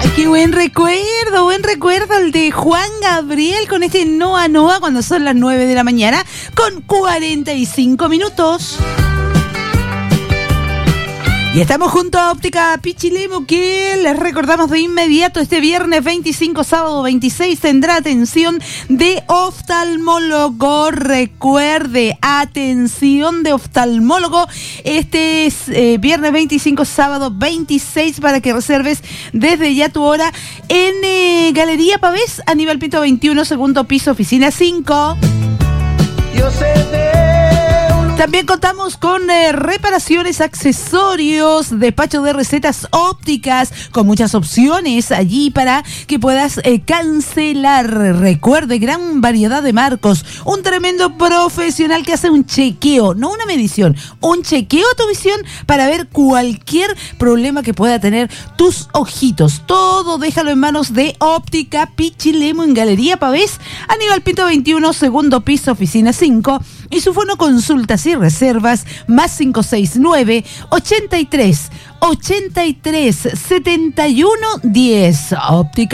Qué buen recuerdo el de Juan Gabriel con este Noa Noa cuando son las 9 de la mañana con 45 minutos. Y estamos junto a Óptica Pichilemu, que les recordamos de inmediato, este viernes 25, sábado 26, tendrá atención de oftalmólogo. Recuerde, atención de oftalmólogo. Este es viernes 25, sábado 26, para que reserves desde ya tu hora en Galería Pavés, Aníbal Pinto 21, segundo piso, oficina 5. Yo sé de... También contamos con reparaciones, accesorios, despacho de recetas ópticas, con muchas opciones allí para que puedas cancelar. Recuerde, gran variedad de marcos, un tremendo profesional que hace un chequeo, no una medición, un chequeo a tu visión para ver cualquier problema que pueda tener tus ojitos. Todo déjalo en manos de Óptica Pichilemu en Galería Pavés, Aníbal Pinto 21, segundo piso, oficina 5. Y su fono consultas y reservas más 569 83 71 10. Óptica